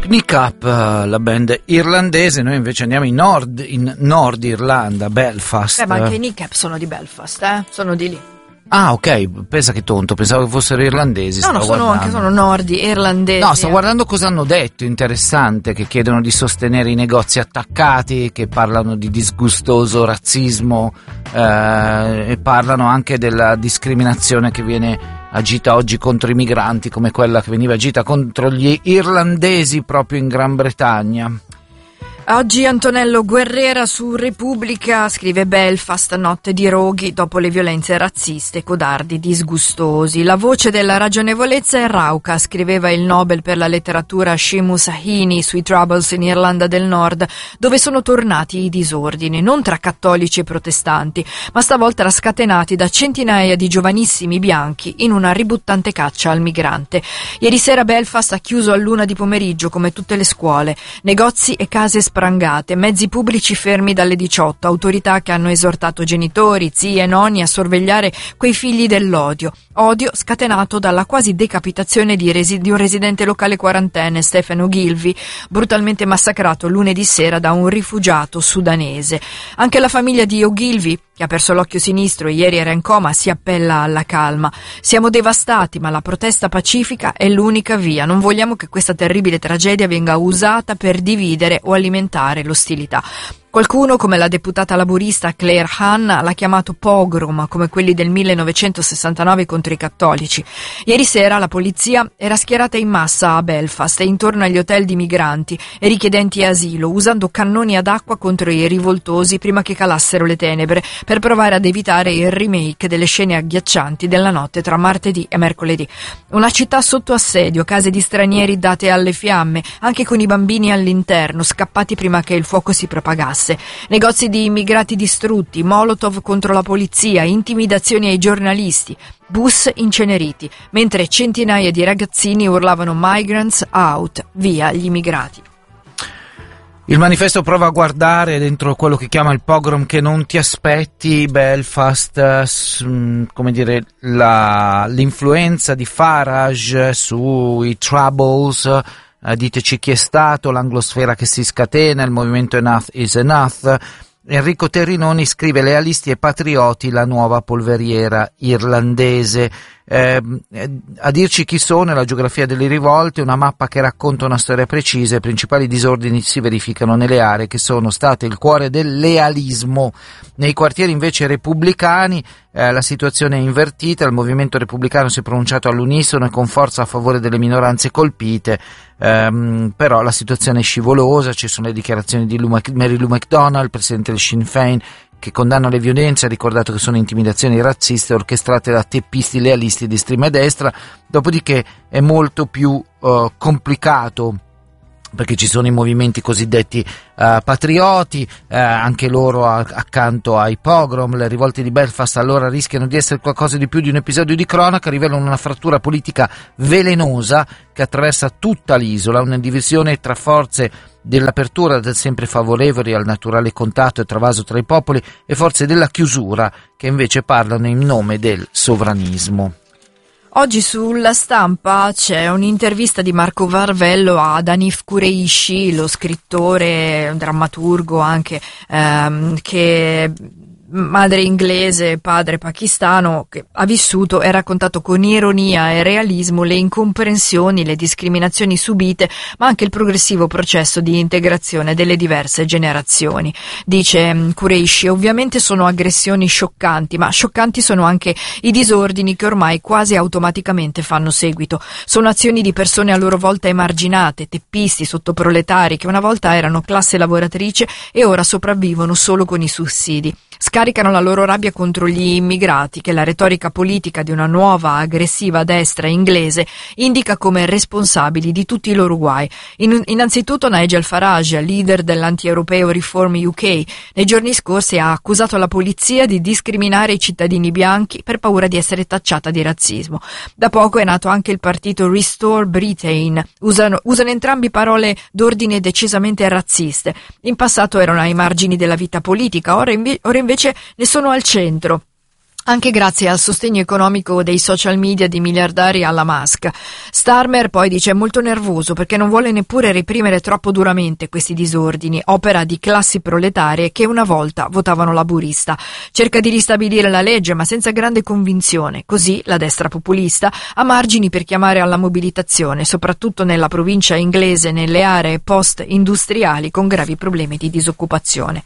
Up, la band irlandese. Noi invece andiamo in Nord Irlanda, Belfast. Ma anche i Nick Up sono di Belfast, sono di lì. Ah, ok, pensa che tonto, pensavo che fossero irlandesi. No, sono nordi, irlandesi. No, sto guardando cosa hanno detto, interessante, che chiedono di sostenere i negozi attaccati, che parlano di disgustoso razzismo e parlano anche della discriminazione che viene agita oggi contro i migranti, come quella che veniva agita contro gli irlandesi proprio in Gran Bretagna. Oggi Antonello Guerrera su Repubblica scrive: Belfast, notte di roghi dopo le violenze razziste, codardi disgustosi. La voce della ragionevolezza è rauca, scriveva il Nobel per la letteratura Seamus Heaney sui Troubles in Irlanda del Nord, dove sono tornati i disordini, non tra cattolici e protestanti, ma stavolta scatenati da centinaia di giovanissimi bianchi in una ributtante caccia al migrante. Ieri sera Belfast ha chiuso all'1 di pomeriggio come tutte le scuole, negozi e case sprangate, mezzi pubblici fermi dalle 18, autorità che hanno esortato genitori, zii e nonni a sorvegliare quei figli dell'odio. Odio scatenato dalla quasi decapitazione di un residente locale quarantenne, Stephen Ogilvy, brutalmente massacrato lunedì sera da un rifugiato sudanese. Anche la famiglia di Ogilvy, che ha perso l'occhio sinistro e ieri era in coma, si appella alla calma. Siamo devastati, ma la protesta pacifica è l'unica via. Non vogliamo che questa terribile tragedia venga usata per dividere o alimentare l'ostilità. Qualcuno, come la deputata laburista Claire Hanna, l'ha chiamato pogrom, come quelli del 1969 contro i cattolici. Ieri sera la polizia era schierata in massa a Belfast e intorno agli hotel di migranti e richiedenti asilo, usando cannoni ad acqua contro i rivoltosi prima che calassero le tenebre, per provare ad evitare il remake delle scene agghiaccianti della notte tra martedì e mercoledì. Una città sotto assedio, case di stranieri date alle fiamme, anche con i bambini all'interno, scappati prima che il fuoco si propagasse. Negozi di immigrati distrutti, molotov contro la polizia, intimidazioni ai giornalisti, bus inceneriti, mentre centinaia di ragazzini urlavano "Migrants out", via gli immigrati. Il manifesto prova a guardare dentro quello che chiama il pogrom che non ti aspetti. Belfast, come dire, l'influenza di Farage sui Troubles. Diteci chi è stato, l'anglosfera che si scatena, il movimento Enough is Enough. Enrico Terrinoni scrive: lealisti e patrioti, la nuova polveriera irlandese. A dirci chi sono, la geografia delle rivolte, una mappa che racconta una storia precisa. I principali disordini si verificano nelle aree che sono state il cuore del lealismo. Nei quartieri invece repubblicani la situazione è invertita, il movimento repubblicano si è pronunciato all'unisono e con forza a favore delle minoranze colpite, però la situazione è scivolosa. Ci sono le dichiarazioni di Mary Lou McDonald, presidente del Sinn Féin, che condanna le violenze, ha ricordato che sono intimidazioni razziste orchestrate da teppisti lealisti di estrema destra. Dopodiché è molto più complicato, perché ci sono i movimenti cosiddetti patrioti, anche loro accanto ai pogrom. Le rivolte di Belfast allora rischiano di essere qualcosa di più di un episodio di cronaca, rivelano una frattura politica velenosa che attraversa tutta l'isola, una divisione tra forze dell'apertura, del sempre favorevoli al naturale contatto e travaso tra i popoli, e forze della chiusura che invece parlano in nome del sovranismo. Oggi sulla Stampa c'è un'intervista di Marco Varvello ad Hanif Kureishi, lo scrittore, un drammaturgo anche, che madre inglese, padre pakistano, che ha vissuto e raccontato con ironia e realismo le incomprensioni, le discriminazioni subite, ma anche il progressivo processo di integrazione delle diverse generazioni. Dice Kureishi: ovviamente sono aggressioni scioccanti, ma scioccanti sono anche i disordini che ormai quasi automaticamente fanno seguito. Sono azioni di persone a loro volta emarginate, teppisti, sottoproletari, che una volta erano classe lavoratrice e ora sopravvivono solo con i sussidi. Scaricano la loro rabbia contro gli immigrati, che la retorica politica di una nuova aggressiva destra inglese indica come responsabili di tutti i loro guai. Innanzitutto Nigel Farage, leader dell'anti-europeo Reform UK, nei giorni scorsi ha accusato la polizia di discriminare i cittadini bianchi per paura di essere tacciata di razzismo. Da poco è nato anche il partito Restore Britain. Usano entrambi parole d'ordine decisamente razziste. In passato erano ai margini della vita politica, ora invece ne sono al centro. anche grazie al sostegno economico dei social media di miliardari alla Musk. Starmer poi dice è molto nervoso perché non vuole neppure reprimere troppo duramente questi disordini, opera di classi proletarie che una volta votavano laburista. Cerca di ristabilire la legge ma senza grande convinzione, così la destra populista ha margini per chiamare alla mobilitazione, soprattutto nella provincia inglese, nelle aree post-industriali con gravi problemi di disoccupazione.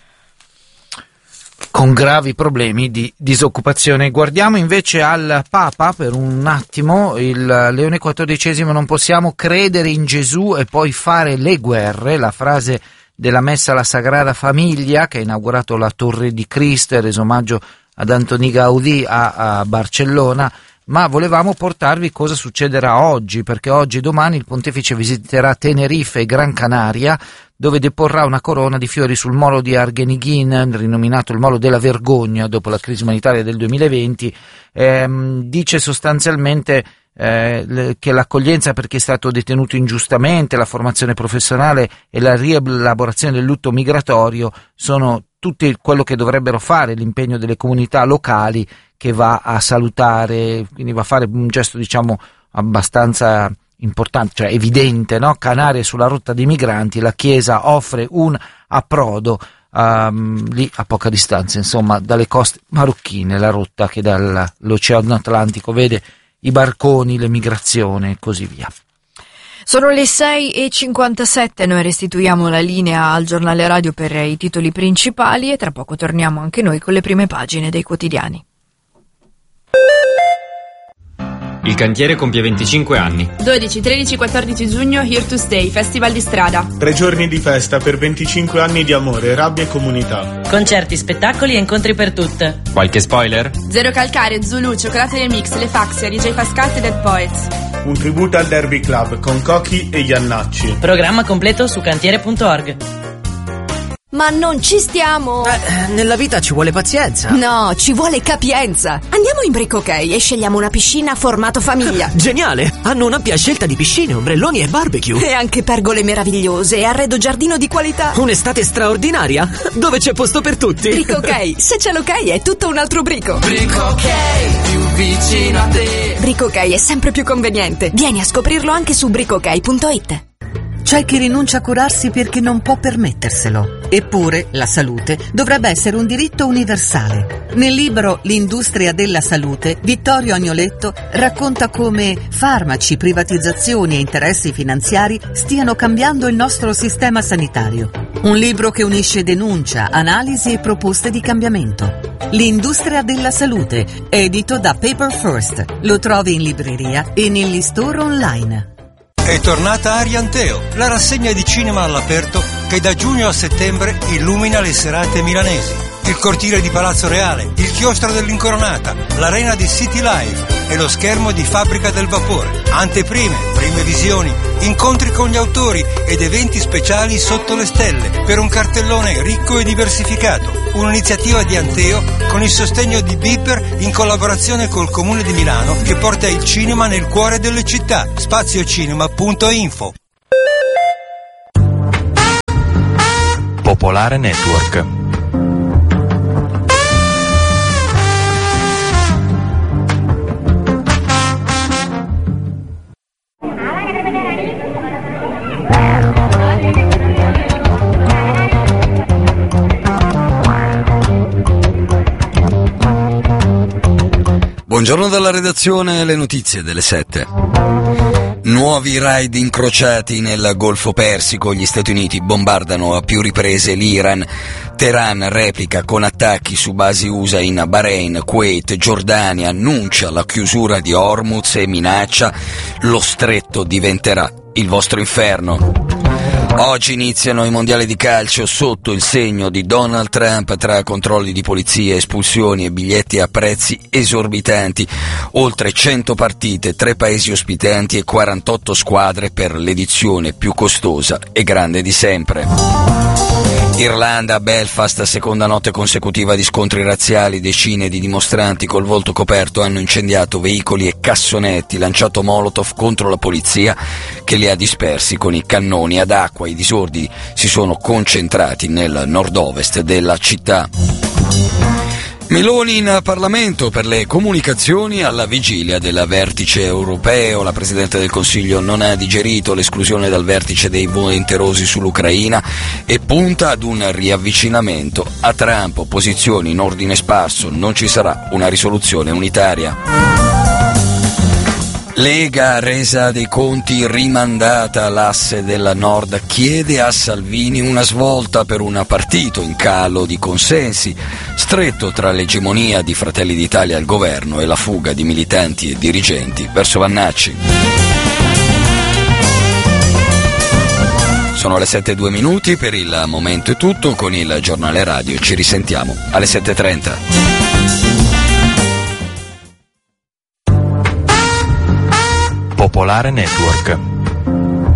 Con gravi problemi di disoccupazione. Guardiamo invece al Papa per un attimo. Il Leone XIV: non possiamo credere in Gesù e poi fare le guerre, la frase della messa alla Sagrada Famiglia che ha inaugurato la Torre di Cristo e reso omaggio ad Antoni Gaudì a Barcellona. Ma volevamo portarvi cosa succederà oggi, perché oggi e domani il pontefice visiterà Tenerife e Gran Canaria, dove deporrà una corona di fiori sul molo di Arguinegyin, rinominato il molo della vergogna dopo la crisi umanitaria del 2020. Dice sostanzialmente che l'accoglienza per chi è stato detenuto ingiustamente, la formazione professionale e la rielaborazione del lutto migratorio sono tutti quello che dovrebbero fare l'impegno delle comunità locali, che va a salutare, quindi va a fare un gesto diciamo abbastanza importante, cioè evidente, no? Canarie sulla rotta dei migranti, la Chiesa offre un approdo lì a poca distanza, insomma, dalle coste marocchine, la rotta che dall'Oceano Atlantico vede i barconi, l'emigrazione e così via. Sono le 6:57, noi restituiamo la linea al giornale radio per i titoli principali e tra poco torniamo anche noi con le prime pagine dei quotidiani. Il cantiere compie 25 anni. 12, 13, 14 giugno, Here to Stay, Festival di strada. 3 giorni di festa per 25 anni di amore, rabbia e comunità. Concerti, spettacoli e incontri per tutte. Qualche spoiler? Zero Calcare, Zulu, Cioccolate del Mix, Le Faxia, DJ Pascal e Dead Poets. Un tributo al Derby Club con Cochi e Iannacci. Programma completo su cantiere.org. Ma non ci stiamo! Nella vita ci vuole pazienza. No, ci vuole capienza. Andiamo in Brick OK e scegliamo una piscina formato famiglia. Geniale! Hanno un'ampia scelta di piscine, ombrelloni e barbecue. E anche pergole meravigliose e arredo giardino di qualità. Un'estate straordinaria, dove c'è posto per tutti. Brick OK, se c'è l'ok è tutto un altro brico. Brick OK, più vicino a te. Brick OK è sempre più conveniente. Vieni a scoprirlo anche su brickok.it. C'è chi rinuncia a curarsi perché non può permetterselo. Eppure la salute dovrebbe essere un diritto universale. Nel libro L'industria della salute, Vittorio Agnoletto racconta come farmaci, privatizzazioni e interessi finanziari stiano cambiando il nostro sistema sanitario. Un libro che unisce denuncia, analisi e proposte di cambiamento. L'industria della salute, edito da Paper First. Lo trovi in libreria e negli store online. È tornata Arianteo, la rassegna di cinema all'aperto che da giugno a settembre illumina le serate milanesi. Il cortile di Palazzo Reale, il chiostro dell'Incoronata, l'arena di City Life e lo schermo di Fabbrica del Vapore. Anteprime, prime visioni, incontri con gli autori ed eventi speciali sotto le stelle per un cartellone ricco e diversificato. Un'iniziativa di Anteo con il sostegno di Beeper in collaborazione col Comune di Milano che porta il cinema nel cuore delle città. Spaziocinema.info. Popolare Network. Buongiorno dalla redazione, le notizie delle 7. Nuovi raid incrociati nel Golfo Persico, gli Stati Uniti bombardano a più riprese l'Iran, Teheran replica con attacchi su basi USA in Bahrain, Kuwait, Giordania, annuncia la chiusura di Hormuz e minaccia lo stretto diventerà il vostro inferno. Oggi iniziano i mondiali di calcio sotto il segno di Donald Trump tra controlli di polizia, espulsioni e biglietti a prezzi esorbitanti. Oltre 100 partite, 3 paesi ospitanti e 48 squadre per l'edizione più costosa e grande di sempre. Irlanda, Belfast, seconda notte consecutiva di scontri razziali, decine di dimostranti col volto coperto hanno incendiato veicoli e cassonetti, lanciato molotov contro la polizia che li ha dispersi con i cannoni ad acqua. I disordini si sono concentrati nel nord-ovest della città. Meloni in Parlamento per le comunicazioni alla vigilia del vertice europeo. La Presidente del Consiglio non ha digerito l'esclusione dal vertice dei volenterosi sull'Ucraina e punta ad un riavvicinamento a Trump. Opposizioni in ordine sparso, non ci sarà una risoluzione unitaria. Lega, resa dei conti rimandata. L'asse della Nord chiede a Salvini una svolta per un partito in calo di consensi, stretto tra l'egemonia di Fratelli d'Italia al governo e la fuga di militanti e dirigenti verso Vannacci. Sono le 7:02, per il momento è tutto. Con il giornale radio ci risentiamo alle 7:30. Popolare Network.